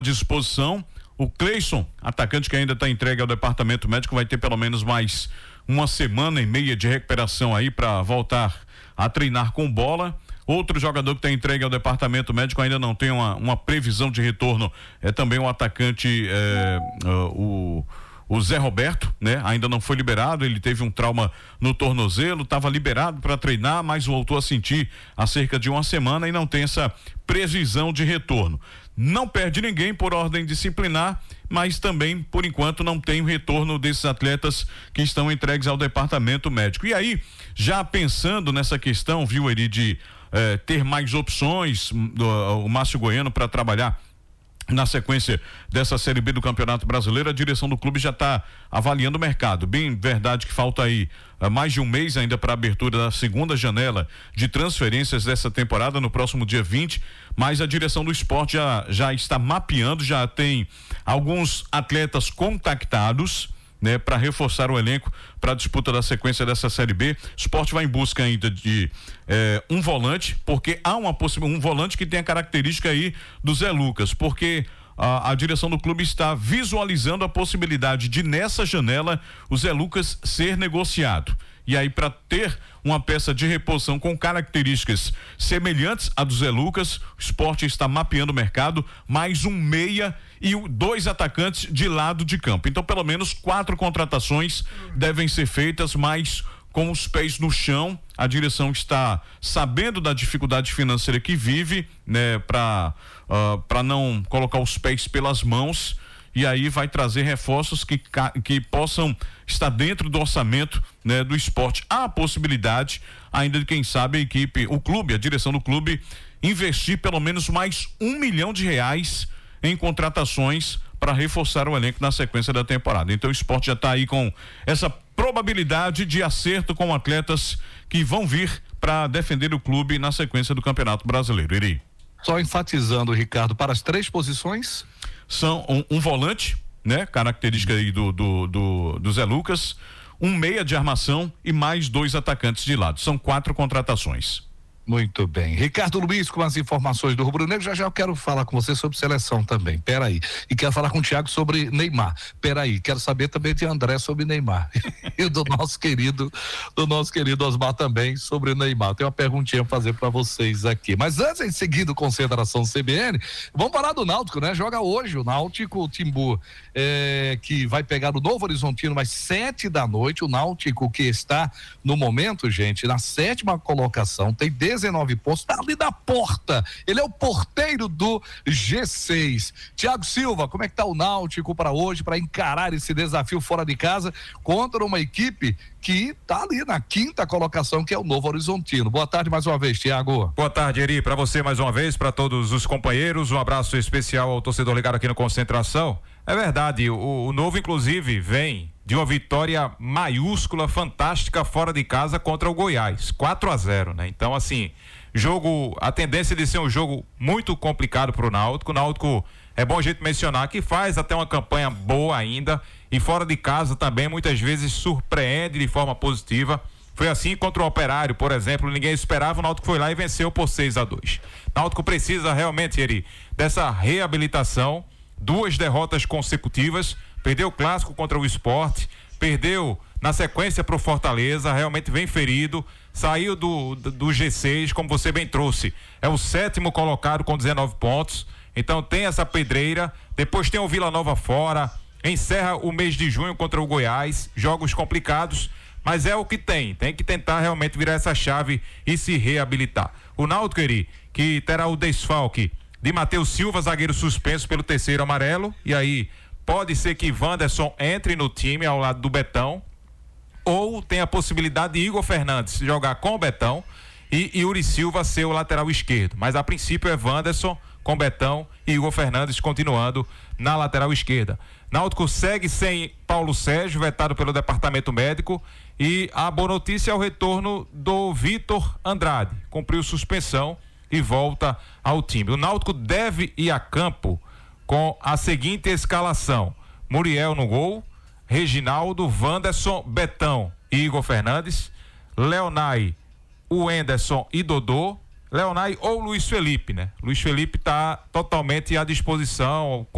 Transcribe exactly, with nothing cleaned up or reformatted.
disposição. O Cleison, atacante que ainda está entregue ao departamento médico, vai ter pelo menos mais uma semana e meia de recuperação aí para voltar a treinar com bola. Outro jogador que está entregue ao departamento médico ainda não tem uma, uma previsão de retorno, é também o atacante é, uh, o O Zé Roberto, né? Ainda não foi liberado, ele teve um trauma no tornozelo, estava liberado para treinar, mas voltou a sentir há cerca de uma semana e não tem essa previsão de retorno. Não perde ninguém por ordem disciplinar, mas também, por enquanto, não tem o retorno desses atletas que estão entregues ao departamento médico. E aí, já pensando nessa questão, viu, Eri, de eh, ter mais opções, do, o Márcio Goiano para trabalhar na sequência dessa Série B do Campeonato Brasileiro, a direção do clube já está avaliando o mercado. Bem verdade que falta aí uh, mais de um mês ainda para a abertura da segunda janela de transferências dessa temporada, no próximo dia vinte, mas a direção do esporte já, já está mapeando, já tem alguns atletas contactados, né, para reforçar o elenco para a disputa da sequência dessa Série B. O Sport vai em busca ainda de eh, um volante, porque há uma possibilidade, um volante que tem a característica aí do Zé Lucas, porque a, a direção do clube está visualizando a possibilidade de, nessa janela, o Zé Lucas ser negociado. E aí, para ter uma peça de reposição com características semelhantes à do Zé Lucas, o Sport está mapeando o mercado, mais um meia e dois atacantes de lado de campo. Então, pelo menos quatro contratações devem ser feitas, mas com os pés no chão. A direção está sabendo da dificuldade financeira que vive, né, para uh, para não colocar os pés pelas mãos. E aí vai trazer reforços que, que possam estar dentro do orçamento, né, do esporte. Há a possibilidade ainda de, quem sabe, a equipe, o clube, a direção do clube, investir pelo menos mais um milhão de reais em contratações para reforçar o elenco na sequência da temporada. Então o esporte já está aí com essa probabilidade de acerto com atletas que vão vir para defender o clube na sequência do Campeonato Brasileiro. Iri. Só enfatizando, Ricardo, para as três posições? São um, um volante, né? Característica aí do, do, do, do Zé Lucas, um meia de armação e mais dois atacantes de lado. São quatro contratações. Muito bem. Ricardo Luiz com as informações do Rubro Negro. Já já eu quero falar com você sobre seleção também. Peraí. E quero falar com o Thiago sobre Neymar. Peraí. Quero saber também de André sobre Neymar. E do nosso querido, do nosso querido Osmar também sobre Neymar. Tem uma perguntinha pra fazer pra vocês aqui. Mas antes, em seguida, concentração C B N, vamos falar do Náutico, né? Joga hoje o Náutico, o Timbu, é, que vai pegar o Novo Horizontino às sete da noite. O Náutico que está, no momento, gente, na sétima colocação, tem dezenove pontos, tá ali na porta, ele é o porteiro do G seis. Thiago Silva, como é que tá o Náutico para hoje, para encarar esse desafio fora de casa contra uma equipe que tá ali na quinta colocação, que é o Novo Horizontino? Boa tarde mais uma vez, Thiago. Boa tarde, Eri, para você mais uma vez, para todos os companheiros, um abraço especial ao torcedor ligado aqui no Concentração. É verdade, o, o Novo inclusive vem de uma vitória maiúscula, fantástica, fora de casa contra o Goiás, quatro a zero, né? Então, assim, jogo, a tendência de ser um jogo muito complicado pro Náutico. O Náutico, é bom a gente mencionar que faz até uma campanha boa ainda, e fora de casa também muitas vezes surpreende de forma positiva. Foi assim contra o Operário, por exemplo, ninguém esperava, o Náutico foi lá e venceu por seis a dois. O Náutico precisa realmente, Eri, dessa reabilitação. Duas derrotas consecutivas, perdeu o clássico contra o Sport, perdeu na sequência para o Fortaleza, realmente vem ferido, saiu do, do, do G seis, como você bem trouxe, é o sétimo colocado com dezenove pontos, então tem essa pedreira, depois tem o Vila Nova fora, encerra o mês de junho contra o Goiás, jogos complicados, mas é o que tem, tem que tentar realmente virar essa chave e se reabilitar. O Náutico, Eri, que terá o desfalque de Matheus Silva, zagueiro suspenso pelo terceiro amarelo, e aí pode ser que Wanderson entre no time ao lado do Betão, ou tem a possibilidade de Igor Fernandes jogar com o Betão e Yuri Silva ser o lateral esquerdo, mas a princípio é Wanderson com Betão e Igor Fernandes continuando na lateral esquerda. Náutico segue sem Paulo Sérgio, vetado pelo departamento médico, e a boa notícia é o retorno do Vitor Andrade, cumpriu suspensão e volta ao time. O Náutico deve ir a campo com a seguinte escalação: Muriel no gol, Reginaldo, Wanderson, Betão e Igor Fernandes, Leonai, o Enderson e Dodô, Leonai ou Luiz Felipe, né? Luiz Felipe está totalmente à disposição,